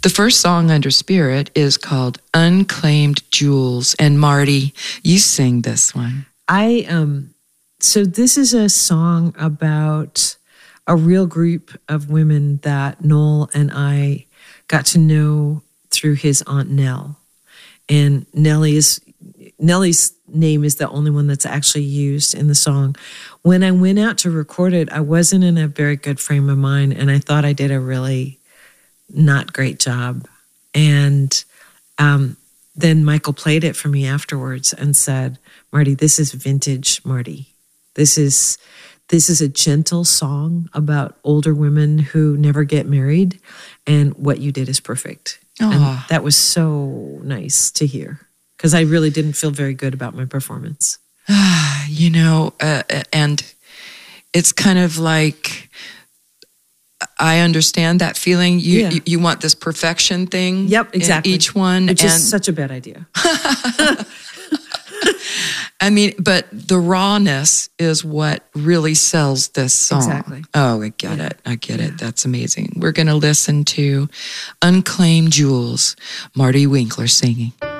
The first song under Spirit is called Unclaimed Jewels. And Marty, you sing this one. So this is a song about a real group of women that Noel and I got to know through his Aunt Nell. And Nellie's name is the only one that's actually used in the song. When I went out to record it, I wasn't in a very good frame of mind, and I thought I did a really not great job. And then Michael played it for me afterwards and said, Marty, this is vintage Marty. This is a gentle song about older women who never get married, and what you did is perfect. And that was so nice to hear, because I really didn't feel very good about my performance. And it's kind of like, I understand that feeling. You want this perfection thing. Yep, exactly. In each one. Which is such a bad idea. I mean, but the rawness is what really sells this song. Exactly. Oh, I get it. That's amazing. We're going to listen to Unclaimed Jewels, Marty Winkler singing.